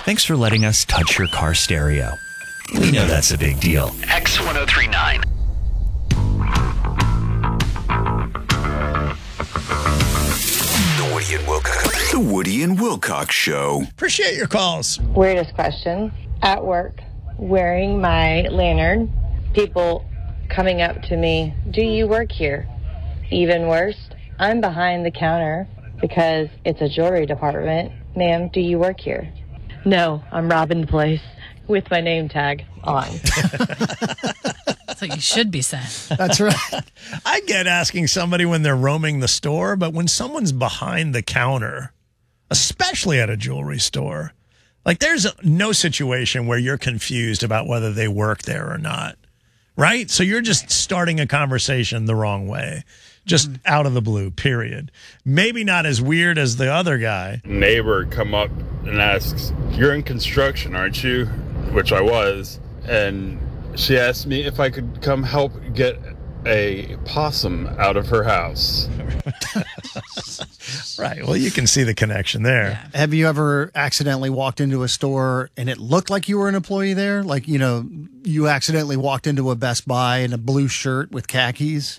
Thanks for letting us touch your car stereo. We know that's a big deal. X1039. The Woody and Wilcox Show. Appreciate your calls. Weirdest question. At work, wearing my lanyard, people coming up to me, do you work here? Even worse, I'm behind the counter because it's a jewelry department. Ma'am, do you work here? No, I'm robbing the place with my name tag on. That's what you should be saying. That's right. I get asking somebody when they're roaming the store, but when someone's behind the counter, especially at a jewelry store, like there's no situation where you're confused about whether they work there or not, right? So you're just starting a conversation the wrong way, just out of the blue, period. Maybe not as weird as the other guy. Neighbor come up and asks, "You're in construction, aren't you?" Which I was. And she asked me if I could come help get a possum out of her house. Right. Well, you can see the connection there. Yeah. Have you ever accidentally walked into a store and it looked like you were an employee there? Like, you know, you accidentally walked into a Best Buy in a blue shirt with khakis?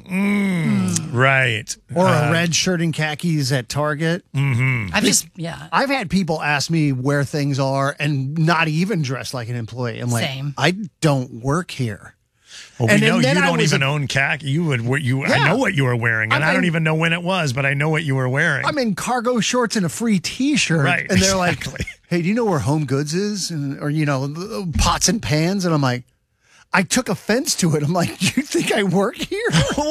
Right. Or a red shirt and khakis at Target? I've had people ask me where things are and not even dressed like an employee. I'm like, Same. I don't work here. Well, we And know you then I don't was even own khaki. I know what you were wearing, and I don't even know when it was, but I know what you were wearing. I'm in cargo shorts and a free T-shirt, Right, and they're exactly. like, "Hey, do you know where Home Goods is?" Or the pots and pans, and I'm like, I took offense to it. I'm like, "You think I work here?"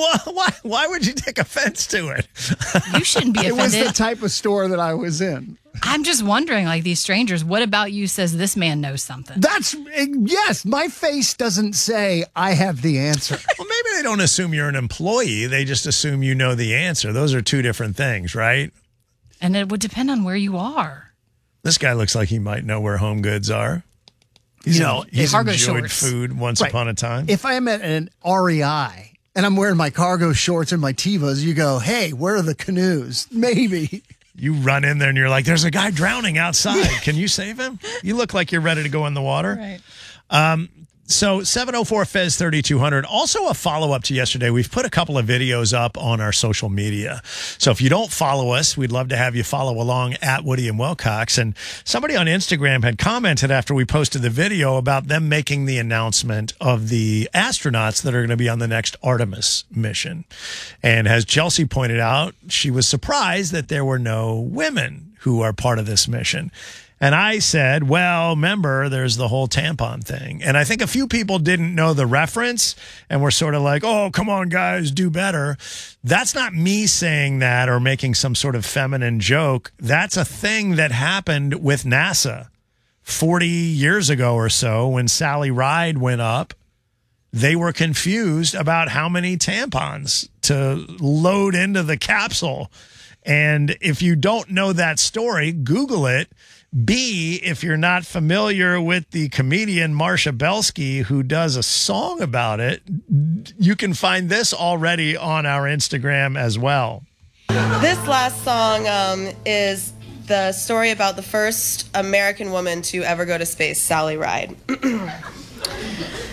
Why would you take offense to it? You shouldn't be It was offended. the type of store that I was in. I'm just wondering, like these strangers, what about you says this man knows something? Yes, my face doesn't say I have the answer. Well, maybe they don't assume you're an employee. They just assume you know the answer. Those are two different things, right? And it would depend on where you are. This guy looks like he might know where Home Goods are. He's cargo enjoyed shorts. food once Right. upon a time. If I'm at an REI and I'm wearing my cargo shorts and my Tevas, you go, "Hey, where are the canoes?" Maybe. You run in there and you're like, "There's a guy drowning outside. Can you save him?" You look like you're ready to go in the water. Right. So 704-FEZ 3200. Also a follow-up to yesterday. We've put a couple of videos up on our social media. So if you don't follow us, we'd love to have you follow along at Woody and Wilcox. And somebody on Instagram had commented after we posted the video about them making the announcement of the astronauts that are going to be on the next Artemis mission. And as Chelsea pointed out, she was surprised that there were no women who are part of this mission. And I said, well, remember, there's the whole tampon thing. And I think a few people didn't know the reference and were sort of like, "Oh, come on, guys, do better." That's not me saying that or making some sort of feminine joke. That's a thing that happened with NASA 40 years ago or so when Sally Ride went up. They were confused about how many tampons to load into the capsule. And if you don't know that story, Google it. B, if you're not familiar with the comedian Marsha Belsky, who does a song about it, you can find this already on our Instagram as well. This last song is the story about the first American woman to ever go to space, Sally Ride.